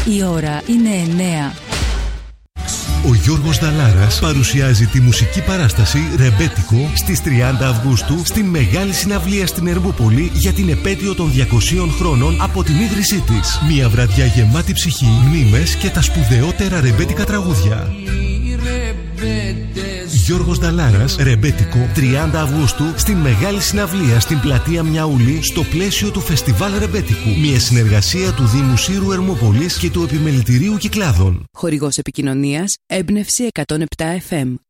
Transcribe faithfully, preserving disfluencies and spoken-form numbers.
Η ώρα είναι εννέα. Ο Γιώργος Δαλάρας παρουσιάζει τη μουσική παράσταση Ρεμπέτικο στις τριάντα Αυγούστου στη μεγάλη συναυλία στην Ερμούπολη για την επέτειο των διακοσίων χρόνων από την ίδρυσή της. Μια βραδιά γεμάτη ψυχή, μνήμες και τα σπουδαιότερα ρεμπέτικα τραγούδια. Γιώργος Δαλάρας, Ρεμπέτικο, τριάντα Αυγούστου στην μεγάλη συναυλία στην πλατεία Μιαούλη στο πλαίσιο του Φεστιβάλ Ρεμπέτικου. Μια συνεργασία του Δήμου Σύρου Ερμούπολης και του Επιμελητηρίου Κυκλάδων. Χορηγός επικοινωνίας Έμπνευση εκατόν επτά εφ εμ.